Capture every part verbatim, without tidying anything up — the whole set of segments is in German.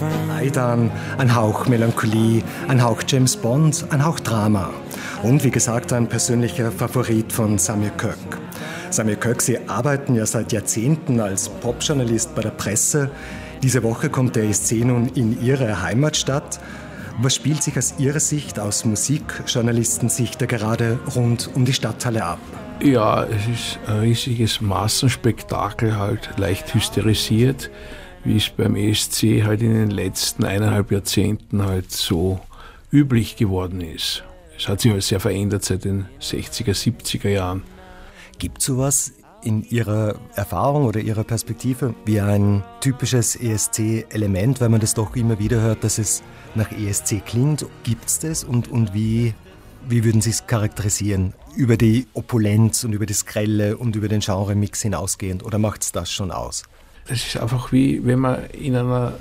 Aidan, ein Hauch Melancholie, ein Hauch James Bond, ein Hauch Drama. Und wie gesagt, ein persönlicher Favorit von Samuel Koek. Samuel Koek, Sie arbeiten ja seit Jahrzehnten als Popjournalist bei der Presse. Diese Woche kommt der E S C nun in Ihre Heimatstadt. Was spielt sich aus Ihrer Sicht, aus Musikjournalistensicht, da gerade rund um die Stadthalle ab? Ja, es ist ein riesiges Massenspektakel, halt leicht hysterisiert, wie es beim E S C halt in den letzten eineinhalb Jahrzehnten halt so üblich geworden ist. Es hat sich halt sehr verändert seit den sechziger, siebziger Jahren. Gibt es sowas in Ihrer Erfahrung oder Ihrer Perspektive wie ein typisches E S C-Element, weil man das doch immer wieder hört, dass es nach E S C klingt? Gibt es das und, und wie, wie würden Sie es charakterisieren? Über die Opulenz und über das Grelle und über den Genre-Mix hinausgehend, oder macht es das schon aus? Das ist einfach wie, wenn man in, einer,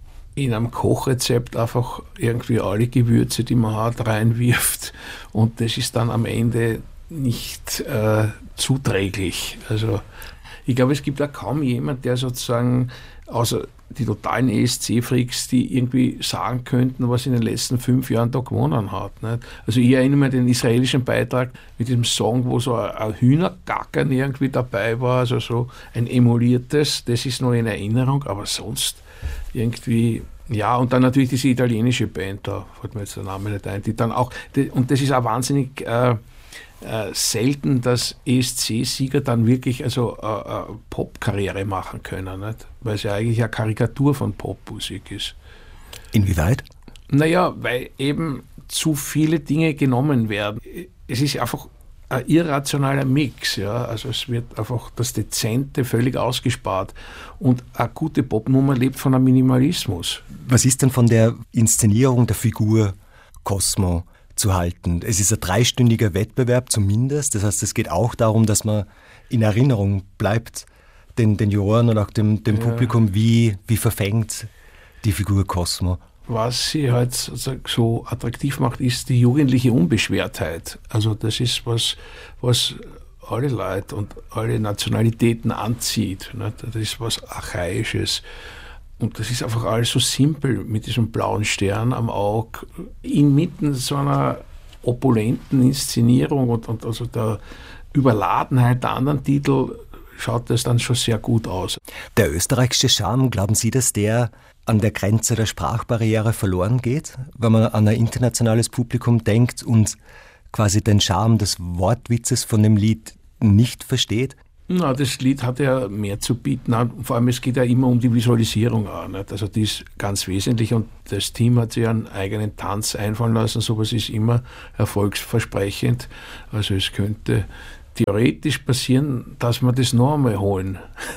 in einem Kochrezept einfach irgendwie alle Gewürze, die man hat, reinwirft und das ist dann am Ende nicht äh, zuträglich. Also ich glaube, es gibt auch kaum jemand, der sozusagen, außer die totalen E S C-Freaks, die irgendwie sagen könnten, was in den letzten fünf Jahren da gewonnen hat. Nicht? Also ich erinnere mich an den israelischen Beitrag mit diesem Song, wo so ein Hühnergackern irgendwie dabei war, also so ein emuliertes, das ist noch in Erinnerung, aber sonst irgendwie, ja, und dann natürlich diese italienische Band, da fällt mir jetzt der Name nicht ein, die dann auch, und das ist auch wahnsinnig äh, Äh, selten, dass E S C-Sieger dann wirklich also äh, äh, Pop-Karriere machen können, nicht? Weil es ja eigentlich eine Karikatur von Popmusik ist. Inwieweit? Naja, weil eben zu viele Dinge genommen werden. Es ist einfach ein irrationaler Mix, ja. Also es wird einfach das Dezente völlig ausgespart und eine gute Popnummer lebt von einem Minimalismus. Was ist denn von der Inszenierung der Figur Cosmo zu halten? Es ist ein dreistündiger Wettbewerb zumindest. Das heißt, es geht auch darum, dass man in Erinnerung bleibt, den, den Juroren und auch dem, dem ja. Publikum, wie, wie verfängt die Figur Cosmo. Was sie halt so attraktiv macht, ist die jugendliche Unbeschwertheit. Also das ist was, was alle Leute und alle Nationalitäten anzieht. Das ist was Archaisches. Und das ist einfach alles so simpel mit diesem blauen Stern am Auge, inmitten so einer opulenten Inszenierung und, und also der Überladenheit der anderen Titel schaut das dann schon sehr gut aus. Der österreichische Charme, glauben Sie, dass der an der Grenze der Sprachbarriere verloren geht, wenn man an ein internationales Publikum denkt und quasi den Charme des Wortwitzes von dem Lied nicht versteht? Na, das Lied hat ja mehr zu bieten. Vor allem, es geht ja immer um die Visualisierung auch. Nicht? Also die ist ganz wesentlich und das Team hat sich einen eigenen Tanz einfallen lassen. Sowas ist immer erfolgsversprechend. Also es könnte theoretisch passieren, dass wir das noch einmal holen.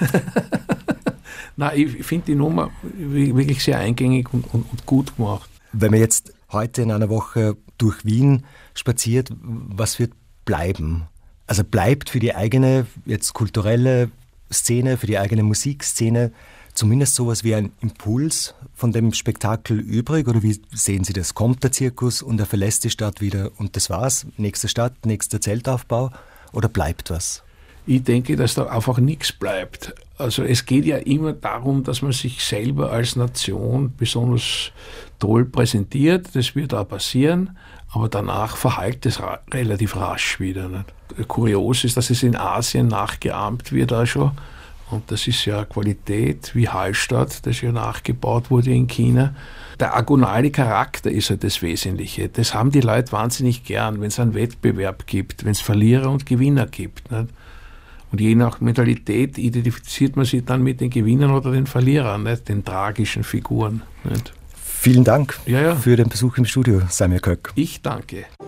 Nein, ich finde die Nummer wirklich sehr eingängig und, und, und gut gemacht. Wenn man jetzt heute in einer Woche durch Wien spaziert, was wird bleiben? Also bleibt für die eigene jetzt kulturelle Szene, für die eigene Musikszene zumindest sowas wie ein Impuls von dem Spektakel übrig? Oder wie sehen Sie das? Kommt der Zirkus und er verlässt die Stadt wieder und das war's? Nächste Stadt, nächster Zeltaufbau? Oder bleibt was? Ich denke, dass da einfach nichts bleibt. Also es geht ja immer darum, dass man sich selber als Nation besonders toll präsentiert. Das wird auch passieren. Aber danach verhallt es ra- relativ rasch wieder. Nicht? Kurios ist, dass es in Asien nachgeahmt wird auch schon. Und das ist ja Qualität wie Hallstatt, das ja nachgebaut wurde in China. Der agonale Charakter ist ja das Wesentliche. Das haben die Leute wahnsinnig gern, wenn es einen Wettbewerb gibt, wenn es Verlierer und Gewinner gibt. Nicht? Und je nach Mentalität identifiziert man sich dann mit den Gewinnern oder den Verlierern, nicht? Den tragischen Figuren. Nicht? Vielen Dank ja, ja. für den Besuch im Studio, Samuel Koek. Ich danke.